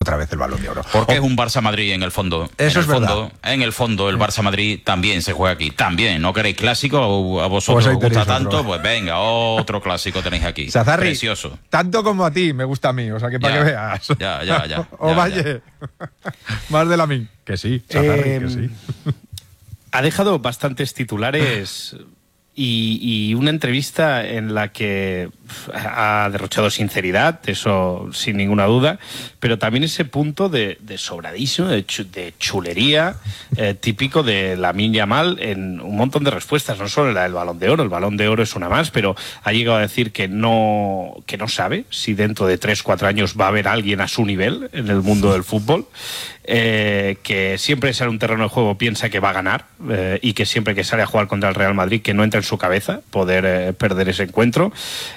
otra vez el Balón de Oro. Porque es un Barça-Madrid en el fondo. Eso es verdad. En el fondo, el Barça-Madrid también se juega aquí. También, ¿no queréis clásico? ¿A vosotros os gusta tanto? Pues venga, otro clásico tenéis aquí. Sazarri, precioso. Tanto como a ti me gusta a mí, o sea que para que veas. Ya. Valle, más de la mí. Que sí, Sazarri, que sí. Ha dejado bastantes titulares y una entrevista en la que ha derrochado sinceridad, eso sin ninguna duda, pero también ese punto de sobradísimo, de chulería, típico de Lamine Yamal en un montón de respuestas, no solo la del Balón de Oro. El Balón de Oro es una más, pero ha llegado a decir que no sabe si dentro de 3-4 años va a haber alguien a su nivel en el mundo del fútbol, que siempre sale un terreno de juego piensa que va a ganar, y que siempre que sale a jugar contra el Real Madrid que no entra en su cabeza poder perder ese encuentro.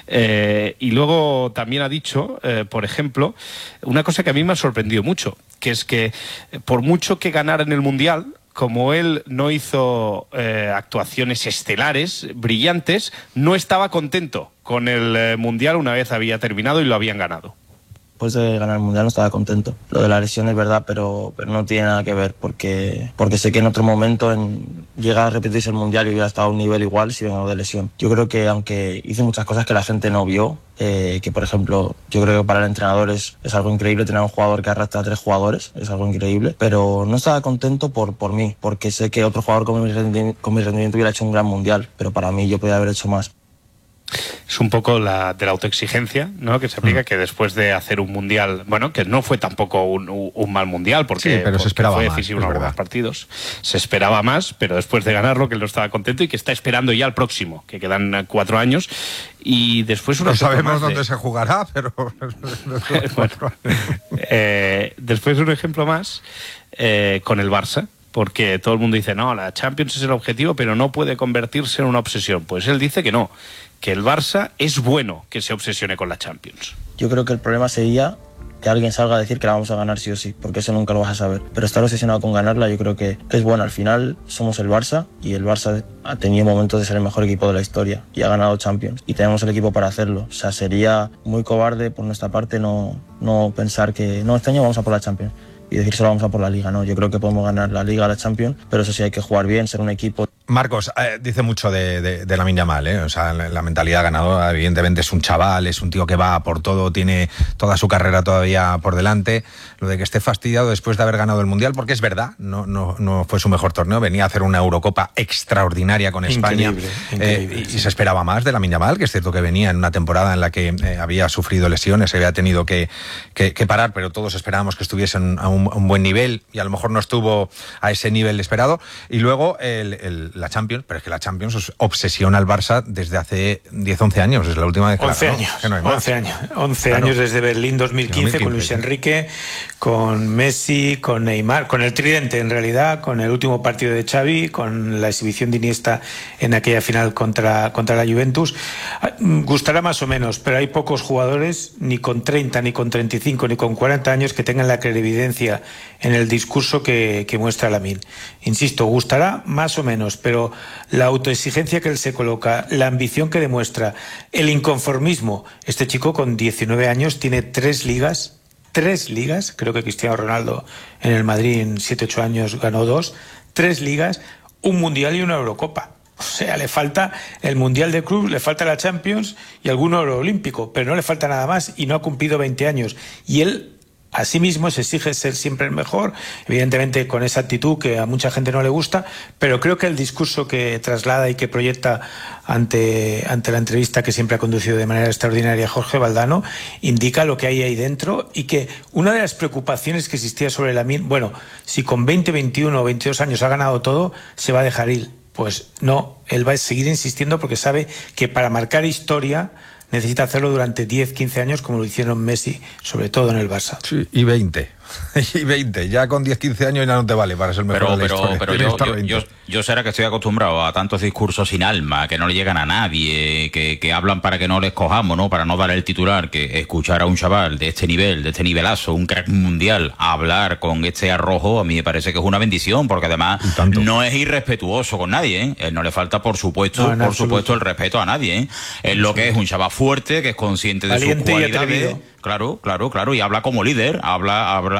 Y luego también ha dicho, por ejemplo, una cosa que a mí me ha sorprendido mucho, que es que por mucho que ganara en el Mundial, como él no hizo actuaciones estelares, brillantes, no estaba contento con el Mundial una vez había terminado y lo habían ganado. Después de ganar el Mundial no estaba contento. Lo de la lesión es verdad, pero no tiene nada que ver, porque sé que en otro momento llega a repetirse el Mundial y hubiera estado a un nivel igual si vengo de lesión. Yo creo que aunque hice muchas cosas que la gente no vio, que por ejemplo, yo creo que para el entrenador es algo increíble tener un jugador que arrastra a 3 jugadores, es algo increíble, pero no estaba contento por mí, porque sé que otro jugador con mi rendimiento hubiera hecho un gran Mundial, pero para mí yo podía haber hecho más. Es un poco de la autoexigencia, ¿no?, que se aplica, que después de hacer un mundial, bueno, que no fue tampoco un mal mundial, porque, sí, pero se esperaba fue más, decisivo en algunos partidos. Se esperaba más, pero después de ganarlo, que él no estaba contento y que está esperando ya el próximo, que quedan 4 años. Y después no sabemos dónde se jugará, pero bueno, después un ejemplo más con el Barça. Porque todo el mundo dice, no, la Champions es el objetivo, pero no puede convertirse en una obsesión. Pues él dice que no, que el Barça es bueno que se obsesione con la Champions. Yo creo que el problema sería que alguien salga a decir que la vamos a ganar sí o sí, porque eso nunca lo vas a saber. Pero estar obsesionado con ganarla yo creo que es bueno. Al final somos el Barça y el Barça ha tenido momentos de ser el mejor equipo de la historia y ha ganado Champions y tenemos el equipo para hacerlo. O sea, sería muy cobarde por nuestra parte no pensar que no, este año vamos a por la Champions y decir solo vamos a por la Liga. No, yo creo que podemos ganar la Liga, la Champions, pero eso sí hay que jugar bien, ser un equipo. Marcos, dice mucho de Lamine Yamal, ¿eh? O sea, la mentalidad ganadora, evidentemente es un chaval, es un tío que va por todo, tiene toda su carrera todavía por delante. Lo de que esté fastidiado después de haber ganado el Mundial, porque es verdad, no fue su mejor torneo, venía a hacer una Eurocopa extraordinaria con España. Increíble. Y se esperaba más de Lamine Yamal, que es cierto que venía en una temporada en la que había sufrido lesiones, había tenido que parar, pero todos esperábamos que estuviese a un buen nivel y a lo mejor no estuvo a ese nivel esperado. Y luego la Champions, pero es que la Champions obsesiona al Barça desde hace 10-11 años, es la última vez que 11 años, que no hay más. 11 claro. Años desde Berlín 2015 con Luis Enrique, con Messi, con Neymar, con el tridente en realidad, con el último partido de Xavi, con la exhibición de Iniesta en aquella final contra la Juventus. Gustará más o menos, pero hay pocos jugadores, ni con 30, ni con 35, ni con 40 años que tengan la clarividencia en el discurso que muestra Lamine. Insisto, gustará más o menos, pero la autoexigencia que él se coloca, la ambición que demuestra, el inconformismo. Este chico con 19 años tiene 3 ligas, creo que Cristiano Ronaldo en el Madrid en 7-8 años ganó 2, 3 ligas, un Mundial y una Eurocopa. O sea, le falta el Mundial de Clubs, le falta la Champions y algún oro olímpico, pero no le falta nada más y no ha cumplido 20 años. Y él asimismo se exige ser siempre el mejor, evidentemente con esa actitud que a mucha gente no le gusta, pero creo que el discurso que traslada y que proyecta ante la entrevista que siempre ha conducido de manera extraordinaria Jorge Valdano indica lo que hay ahí dentro y que una de las preocupaciones que existía sobre Lamine, bueno, si con 20, 21 o 22 años ha ganado todo, se va a dejar ir. Pues no, él va a seguir insistiendo porque sabe que para marcar historia necesita hacerlo durante 10, 15 años como lo hicieron Messi, sobre todo en el Barça. Sí, y 20. Y 20. Ya con 10, 15 años ya no te vale para ser mejor de la historia. Pero yo será que estoy acostumbrado a tantos discursos sin alma, que no le llegan a nadie, que hablan para que no les cojamos, ¿no? Para no dar el titular, que escuchar a un chaval de este nivel, de este nivelazo, un crack mundial, a hablar con este arrojo, a mí me parece que es una bendición, porque además no es irrespetuoso con nadie, ¿eh? Él no le falta, por supuesto, el respeto a nadie, ¿eh? Es lo que es un chaval fuerte, que es consciente de sus cualidades. Claro, y habla como líder, habla